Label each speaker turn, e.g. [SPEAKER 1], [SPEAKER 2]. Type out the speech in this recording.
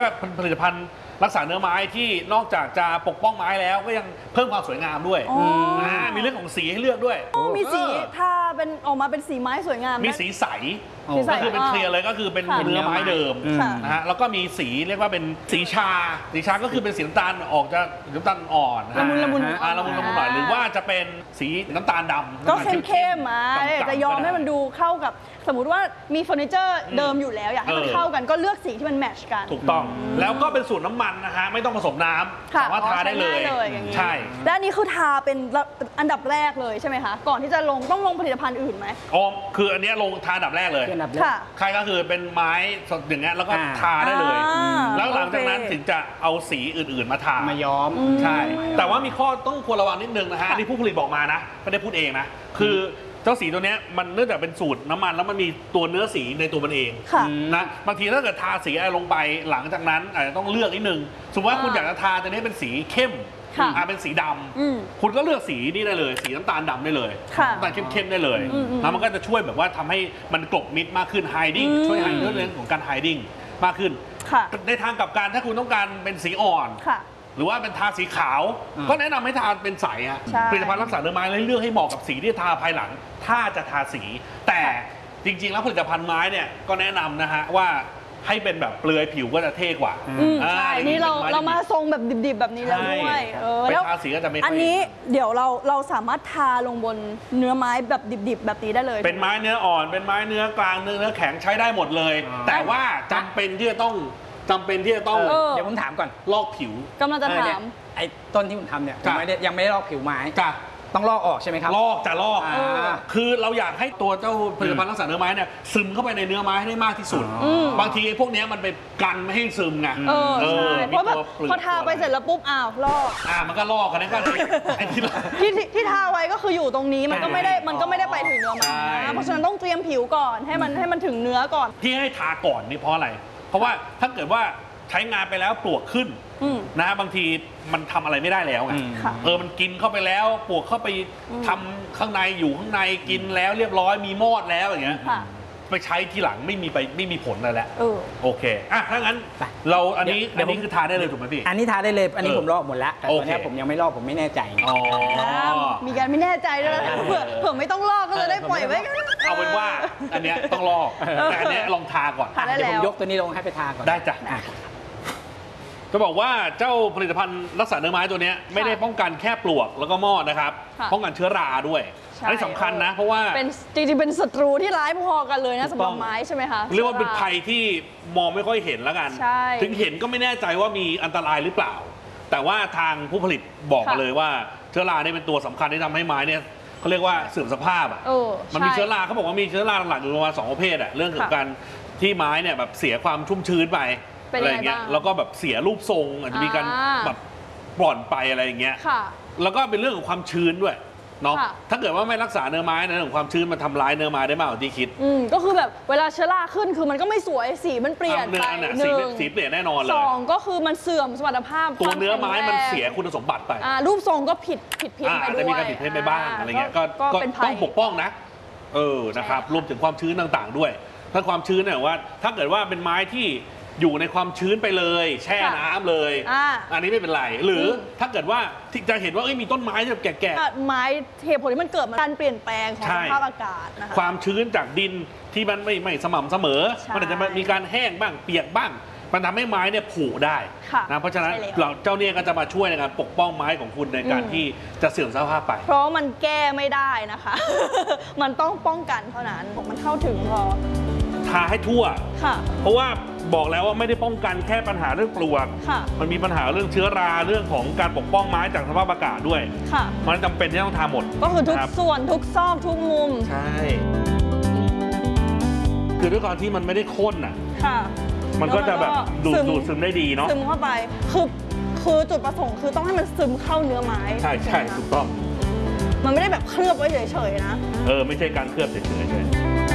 [SPEAKER 1] ผลิตภัณฑ์รักษาเนื้อไม้ที่นอกจากจะปกป้องไม้แล้วก็ยังเพิ่มความสวยงามด้วยมีเรื่องของสีให้เลือกด้วย
[SPEAKER 2] มีสีถ้าเป็นออกมาเป็นสีไม้สวยงาม
[SPEAKER 1] มีสีใสก็คือเป็นเคลียร์เลยก็คือเป็นเนื้อไม้เดิมนะฮะแล้วก็มีสีเรียกว่าเป็นสีชาก็คือเป็นสีน้ำตาลออกจะน้ำตาลอ่อน
[SPEAKER 2] ละมุนห
[SPEAKER 1] น่อยหรือว่าจะเป็นสีน้ำตาลดำ
[SPEAKER 2] ก็เข้มๆจะยอมให้มันดูเข้ากับสมมุติว่ามีเฟอร์นิเจอร์เดิมอยู่แล้วอยากให้มันเข้ากันก็เลือกสีที่มันแมทช์กัน
[SPEAKER 1] ถูกต้องแล้วก็เป็นสูตรน้ำมันนะฮะไม่ต้องผสมน้ำสามารถทาได้เลยใช่
[SPEAKER 2] และอันนี้คือทาเป็นอันดับแรกเลยใช่ไหมคะก่อนที่จะต้องลงผลิตภัณฑ์อื่นไหม
[SPEAKER 1] คืออันนี้ลงทาอันดับแรกเลยใครก็คือเป็นไม้สดอย่างเงี้ยแล้วก็ทาได้เลยแล้วหลังจากนั้นถึงจะเอาสีอื่นๆมาทา
[SPEAKER 3] มาย้อม
[SPEAKER 1] ใช่แต่ว่ามีข้อต้องควรระวังนิดนึงนะฮะที่ผู้ผลิตบอกมานะไม่ได้พูดเองนะคือเจ้าสีตัวนี้มันเนื่องจากเป็นสูตรน้ำมันแล้วมันมีตัวเนื้อสีในตัวมันเองนะบางทีถ้าเกิดทาสีอะไรลงไปหลังจากนั้นอาจจะต้องเลือกนิดนึงสมมติว่าคุณอยากจะทาตัวนี้เป็นสีเข้มเป็นสีดำคุณก็เลือกสีนี้ได้เลยสีน้ำตาลดำได้เลยน้ำตาลเข้มๆได้เลยแล้วมันก็จะช่วยแบบว่าทำให้มันกลบมิดมากขึ้นไฮดิ้งช่วยไฮเรื่องของการไฮดิ้งมากขึ้นในทางกลับกันถ้าคุณต้องการเป็นสีอ่อนหรือว่าเป็นทาสีขาวก็แนะนำให้ทาเป็นใสฮะผลิตภัณฑ์รักษาเนื้อไม้เลือกให้เหมาะกับสีที่ทาภายหลังถ้าจะทาสีแต่จริงๆแล้วผลิตภัณฑ์ไม้เนี่ยก็แนะนำนะฮะว่าให้เป็นแบบเปลือยผิวก็จะเท่กว่า
[SPEAKER 2] ใช่นี่เรามาทรงแบบดิบๆแบบนี้แล้วด้วย
[SPEAKER 1] แล้วทาสีก็จะไม่
[SPEAKER 2] อันนี้เดี๋ยวเราสามารถทาลงบนเนื้อไม้แบบดิบๆแบบนี้ได้เลย
[SPEAKER 1] เป็นไม้เนื้ออ่อนเป็นไม้เนื้อกลางเนื้อแข็งใช้ได้หมดเลยแต่ว่าจำเป็นที่จะต้องเ
[SPEAKER 3] ดี๋ยวผมถามก่อน
[SPEAKER 1] ลอกผิว
[SPEAKER 2] กำลังจะถาม
[SPEAKER 3] ไอ้ต้นที่ผมทำเนี่ยยังไม่ได้ลอกผิวไม้ต้องลอกออกใช่ไหมครับ
[SPEAKER 1] ลอกคือเราอยากให้ตัวเจ้าผลิตภัณฑ์รักษาเนื้อไม้เนี่ยซึมเข้าไปในเนื้อไม้ให้ได้มากที่สุดบางทีพวกนี้มันไปกันไม่ให้ซึมไง
[SPEAKER 2] เพราะแบบพอทาไปเสร็จแล้วปุ๊บลอก
[SPEAKER 1] มันก็ลอกกันนั่นก็
[SPEAKER 2] ที่ทาไว้ก็คืออยู่ตรงนี้มันก็ไม่ได้ไปถึงเนื้อไม้เพราะฉะนั้นต้องเตรียมผิวก่อนให้มันถึงเนื้อก่อน
[SPEAKER 1] ที่ให้ทาก่อนนี่เพราะอะไรเพราะว่าถ้าเกิดว่าใช้งานไปแล้วปลวกขึ้นนะบางทีมันทำอะไรไม่ได้แล้วไงมันกินเข้าไปแล้วปลวกเข้าไปทำข้างในอยู่ข้างในกินแล้วเรียบร้อยมีมอดแล้วอย่างเงี้ยไปใช้ทีหลังไม่มีผลอะไรแล้วโอเคถ้างั้นเราอันนี้คือทาได้เลยถูกไหมพี่
[SPEAKER 3] อันนี้ทาได้เลยอันนี้ผมลอกหมดแล้วแต่ตอนนี้ผมยังไม่ลอกผมไม่แน่ใจ
[SPEAKER 2] มีการไม่แน่ใจด้วยเผื่อไม่ต้องลอกก็จะได้ปล่อยไว้
[SPEAKER 1] เอาเป็นว่าอันนี้ต้องลอกแต่อันนี้ลองทาก่อน
[SPEAKER 3] เดี๋ยวผมยกตัวนี้ลงให้ไปทาก่อน
[SPEAKER 1] ได้จ้ะจะบอกว่าเจ้าผลิตภัณฑ์รักษาเนื้อไม้ตัวนี้ไม่ได้ป้องกันแค่ปลวกแล้วก็มอดนะครับป้องกันเชื้อราด้วยอันนี้สำคัญนะเพราะว่า
[SPEAKER 2] จริงๆเป็นศัตรูที่ร้ายพอกันเลยนะสำหรับไม้ใช่ไหมคะ
[SPEAKER 1] เรียกว่าเป็นภัยที่มองไม่ค่อยเห็นแล้วกันถึงเห็นก็ไม่แน่ใจว่ามีอันตรายหรือเปล่าแต่ว่าทางผู้ผลิตบอกมาเลยว่าเชื้อราเนี่ยเป็นตัวสำคัญที่ทำให้ไม้เนี่ยเขาเรียกว่าเสื่อมสภาพมันมีเชื้อราเขาบอกว่ามีเชื้อราหลักๆอยู่ประมาณ2 ประเภทเรื่องของการที่ไม้เนี่ยแบบเสียความชุ่มชื้นไปอะไรเงี้ยแล้วก็แบบเสียรูปทรงอาจจะมีการแบบปล่อนไปอะไรอย่างเงี้ยแล้วก็เป็นเรื่องของความชื้นด้วยเนาะถ้าเกิดว่าไม่รักษาเนื้อไม้ในเรื่องของความชื้นมันทำร้ายเนื้อไม้ได้มากกว่าที่คิด
[SPEAKER 2] ก็คือแบบเวลาเชื้อราขึ้นคือมันก็ไม่สวยสีมันเปลี่ยนไป
[SPEAKER 1] สีเปลี่ยนแน่นอนเลย
[SPEAKER 2] 2ก็คือมันเสื่อมสมรรถภาพ
[SPEAKER 1] ตัวเนื้อไม้มันเสียคุณสมบัติไป
[SPEAKER 2] รูปทรงก็ผิดเพี้ยนไปด้วย
[SPEAKER 1] จะมีการผิดเพี้ยนไปบ้างอะไรเงี้ยก็ต้องปกป้องนะนะครับรวมถึงความชื้นต่างๆด้วยถ้าความชื้นเนี่ยว่าถ้าเกิดว่าเป็นไม้ที่อยู่ในความชื้นไปเลยแช่น้ำเลยอันนี้ไม่เป็นไรหรือถ้าเกิดว่าจะเห็นว่ามีต้นไม้ที่แบบแก่
[SPEAKER 2] ๆไม้เหตุผลที่มันเกิดมาการเปลี่ยนแปลงของสภาพอากาศนะคะ
[SPEAKER 1] ความชื้นจากดินที่มันไม่สม่ำเสมอมันอาจจะมีการแห้งบ้างเปียกบ้างมันทำให้ไม้เนี่ยผุได้นะเพราะฉะนั้นเราเจ้าเนี่ยก็จะมาช่วยในการปกป้องไม้ของคุณในการที่จะเสื่อมสภาพไป
[SPEAKER 2] เพราะมันแก้ไม่ได้นะคะมันต้องป้องกันเท่านั้นมันเข้าถึงพอ
[SPEAKER 1] ทาให้ทั่วเพราะว่าบอกแล้วว่าไม่ได้ป้องกันแค่ปัญหาเรื่องปลวกมันมีปัญหาเรื่องเชื้อราเรื่องของการปกป้องไม้จากสภาพอากาศด้วยมันจำเป็นที่ต้องทาหมด
[SPEAKER 2] ก็คือทุกส่วนทุกซอกทุกมุม
[SPEAKER 1] ใช่คือด้วยความที่มันไม่ได้ข้นมันก็จะแบบดูดซึมได้ดีเนาะ
[SPEAKER 2] ซึมเข้าไปคือจุดประสงค์คือต้องให้มันซึมเข้าเนื้อไม้
[SPEAKER 1] ใช่ถูกต้อง
[SPEAKER 2] มันไม่ได้แบบเคลือบไว้เฉยๆนะ
[SPEAKER 1] ไม่ใช่การเคลือบเฉยๆ